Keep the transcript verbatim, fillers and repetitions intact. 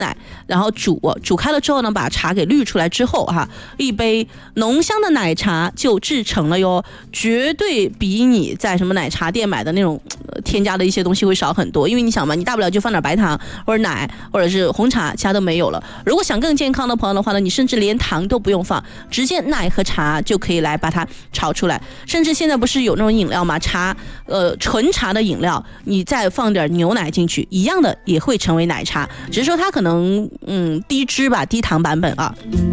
奶，然后煮煮开了之后呢，把茶给滤出来之后哈，一杯浓香的奶茶就制成了哟，绝对比你在什么奶茶店买的那种、呃、添加的一些东西会少很多。因为你想嘛，你大不了就放点白糖或者奶或者是红茶，其他都没有了。如果想更健康的朋友的话呢，你甚至连糖都不用放，直接奶和茶就可以来把它炒出来。甚至现在不是有那种饮料吗？茶呃纯茶的饮料，你再放点牛奶进去，一样的也会成为奶茶，只是说它可能嗯低脂吧，低糖版本啊。